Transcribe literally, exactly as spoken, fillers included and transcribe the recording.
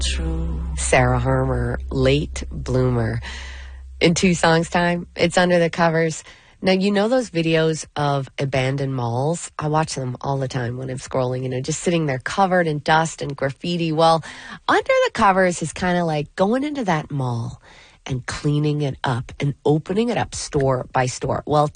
True. Sarah Harmer, Late Bloomer. In two songs' time, it's Under the Covers. Now, you know those videos of abandoned malls? I watch them all the time when I'm scrolling, you know, just sitting there covered in dust and graffiti. Well, Under the Covers is kind of like going into that mall and cleaning it up and opening it up store by store. Well,